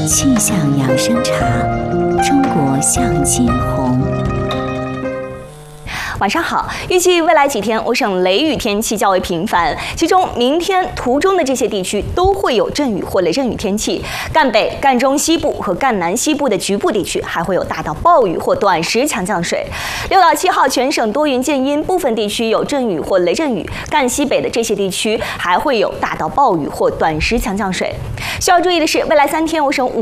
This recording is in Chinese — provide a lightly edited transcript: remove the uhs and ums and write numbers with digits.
气象养生茶，中国象金红。 晚上好，预计未来几天，我省雷雨天气较为频繁，其中明天途中的这些地区都会有阵雨或雷阵雨天气，赣北、赣中西部和赣南西部的局部地区还会有大到暴雨或短时强降水。6到7号全省多云见阴，部分地区有阵雨或雷阵雨，赣西北的这些地区还会有大到暴雨或短时强降水。需要注意的是，未来3天我省